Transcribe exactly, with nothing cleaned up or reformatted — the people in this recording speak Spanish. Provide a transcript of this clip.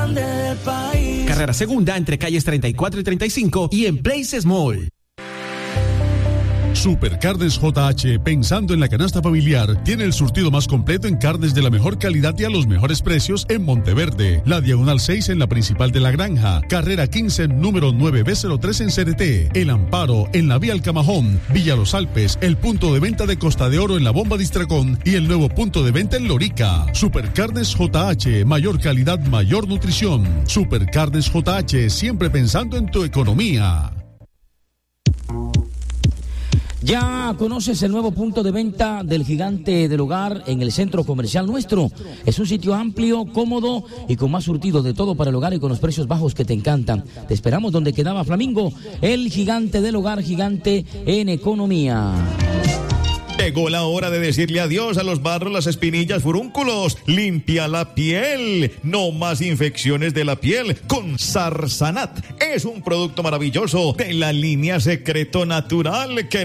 grande del país. Carrera Segunda entre calles treinta y cuatro y treinta y cinco y en Places Mall. Supercarnes J H, pensando en la canasta familiar, tiene el surtido más completo en carnes de la mejor calidad y a los mejores precios en Monteverde, la Diagonal seis en la Principal de la Granja, Carrera quince, número nueve B cero tres en C N T, El Amparo en la Vía Alcamajón, Villa Los Alpes, el punto de venta de Costa de Oro en la Bomba Distracón y el nuevo punto de venta en Lorica. Supercarnes J H, mayor calidad, mayor nutrición. Supercarnes J H, siempre pensando en tu economía. Ya conoces el nuevo punto de venta del Gigante del Hogar en el Centro Comercial Nuestro. Es un sitio amplio, cómodo y con más surtido de todo para el hogar y con los precios bajos que te encantan. Te esperamos donde quedaba Flamingo, el Gigante del Hogar, gigante en economía. Llegó la hora de decirle adiós a los barros, las espinillas, furúnculos. Limpia la piel. No más infecciones de la piel con Sarsanat. Es un producto maravilloso de la línea Secreto Natural que